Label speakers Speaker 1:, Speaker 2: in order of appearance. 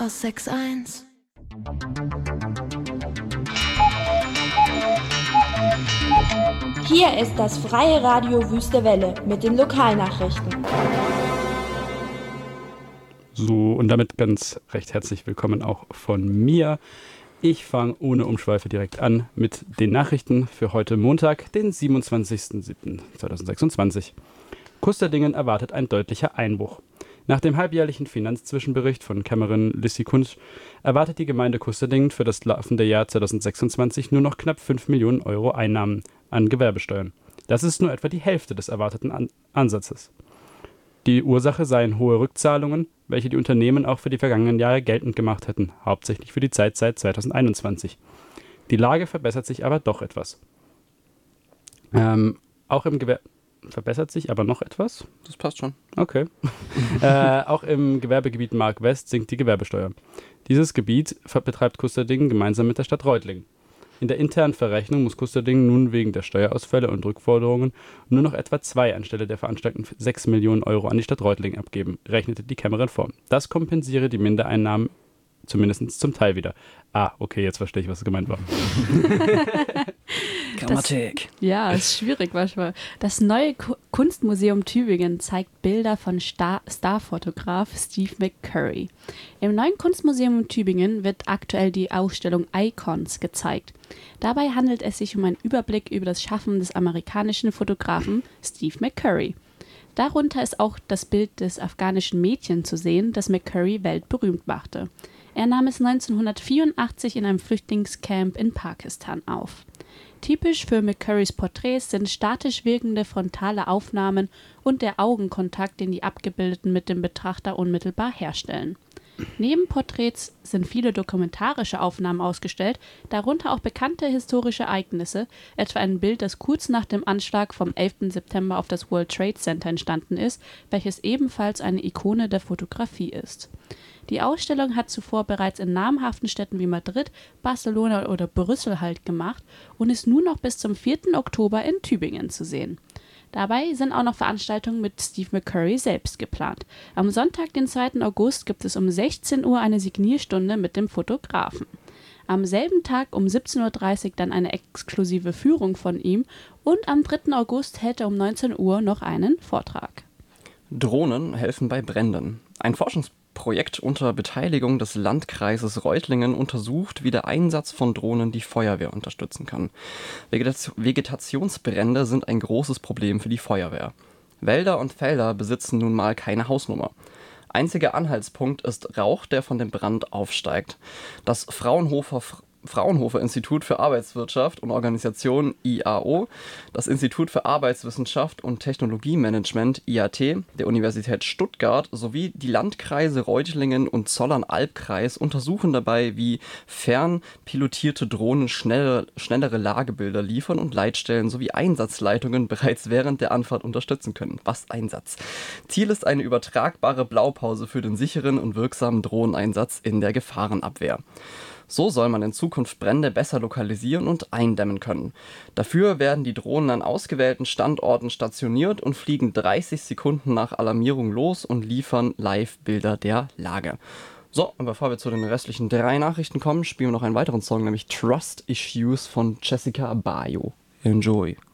Speaker 1: aus 6.1.
Speaker 2: Hier ist das Freie Radio Wüste Welle mit den Lokalnachrichten.
Speaker 3: So, und damit ganz recht herzlich willkommen auch von mir. Ich fange ohne Umschweife direkt an mit den Nachrichten für heute Montag, den 27.07.2026. Kusterdingen erwartet ein deutlicher Einbruch. Nach dem halbjährlichen Finanzzwischenbericht von Kämmerin Lissi Kunsch erwartet die Gemeinde Kusterdingen für das laufende Jahr 2026 nur noch knapp 5 Millionen Euro Einnahmen an Gewerbesteuern. Das ist nur etwa die Hälfte des erwarteten Ansatzes. Die Ursache seien hohe Rückzahlungen, welche die Unternehmen auch für die vergangenen Jahre geltend gemacht hätten, hauptsächlich für die Zeit seit 2021. Die Lage verbessert sich aber doch etwas. Verbessert sich aber noch etwas?
Speaker 4: Das passt schon.
Speaker 3: Okay. Auch im Gewerbegebiet Mark West sinkt die Gewerbesteuer. Dieses Gebiet betreibt Kusterdingen gemeinsam mit der Stadt Reutlingen. In der internen Verrechnung muss Kusterdingen nun wegen der Steuerausfälle und Rückforderungen nur noch etwa 2 anstelle der veranschlagten 6 Millionen Euro an die Stadt Reutlingen abgeben, rechnete die Kämmerin vor. Das kompensiere die Mindereinnahmen zumindest zum Teil wieder. Ah, okay, jetzt verstehe ich, was gemeint war.
Speaker 4: Grammatik.
Speaker 5: Ja, ist schwierig manchmal. Das neue Kunstmuseum Tübingen zeigt Bilder von Starfotograf Steve McCurry. Im neuen Kunstmuseum Tübingen wird aktuell die Ausstellung Icons gezeigt. Dabei handelt es sich um einen Überblick über das Schaffen des amerikanischen Fotografen Steve McCurry. Darunter ist auch das Bild des afghanischen Mädchens zu sehen, das McCurry weltberühmt machte. Er nahm es 1984 in einem Flüchtlingscamp in Pakistan auf. Typisch für McCurrys Porträts sind statisch wirkende frontale Aufnahmen und der Augenkontakt, den die Abgebildeten mit dem Betrachter unmittelbar herstellen. Neben Porträts sind viele dokumentarische Aufnahmen ausgestellt, darunter auch bekannte historische Ereignisse, etwa ein Bild, das kurz nach dem Anschlag vom 11. September auf das World Trade Center entstanden ist, welches ebenfalls eine Ikone der Fotografie ist. Die Ausstellung hat zuvor bereits in namhaften Städten wie Madrid, Barcelona oder Brüssel Halt gemacht und ist nun noch bis zum 4. Oktober in Tübingen zu sehen. Dabei sind auch noch Veranstaltungen mit Steve McCurry selbst geplant. Am Sonntag, den 2. August, gibt es um 16 Uhr eine Signierstunde mit dem Fotografen. Am selben Tag um 17.30 Uhr dann eine exklusive Führung von ihm und am 3. August hält er um 19 Uhr noch einen Vortrag.
Speaker 4: Drohnen helfen bei Bränden. Ein Forschungsprojekt unter Beteiligung des Landkreises Reutlingen untersucht, wie der Einsatz von Drohnen die Feuerwehr unterstützen kann. Vegetationsbrände sind ein großes Problem für die Feuerwehr. Wälder und Felder besitzen nun mal keine Hausnummer. Einziger Anhaltspunkt ist Rauch, der von dem Brand aufsteigt. Das Fraunhofer Institut für Arbeitswirtschaft und Organisation IAO, das Institut für Arbeitswissenschaft und Technologiemanagement IAT der Universität Stuttgart sowie die Landkreise Reutlingen und Zollern-Albkreis untersuchen dabei, wie fernpilotierte Drohnen schnellere Lagebilder liefern und Leitstellen sowie Einsatzleitungen bereits während der Anfahrt unterstützen können. Was Einsatz! Ziel ist eine übertragbare Blaupause für den sicheren und wirksamen Drohneneinsatz in der Gefahrenabwehr. So soll man in Zukunft Brände besser lokalisieren und eindämmen können. Dafür werden die Drohnen an ausgewählten Standorten stationiert und fliegen 30 Sekunden nach Alarmierung los und liefern Live-Bilder der Lage. So, und bevor wir zu den restlichen 3 Nachrichten kommen, spielen wir noch einen weiteren Song, nämlich Trust Issues von Jessica Bayo. Enjoy!